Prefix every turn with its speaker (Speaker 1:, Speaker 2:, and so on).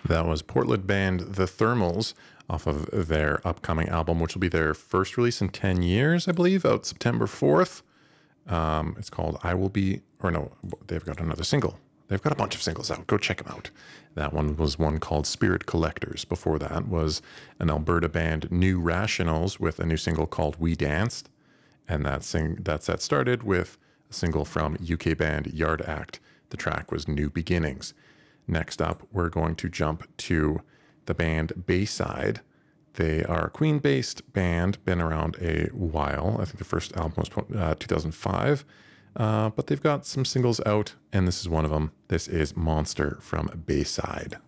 Speaker 1: That was Portland band The Thermals off of their upcoming album, which will be their first release in 10 years, I believe, out September 4th. It's called I Will Be, or no, they've got another single. They've got a bunch of singles out. Go check them out. That one was one called Spirit Collectors. Before that was an Alberta band, New Rationals, with a new single called We Danced. And that set started with a single from UK band Yard Act. The track was New Beginnings. Next up, we're going to jump to the band Bayside. They are a Queen-based band, been around a while. I think the first album was 2005. But they've got some singles out, and this is one of them. This is Monster from Bayside.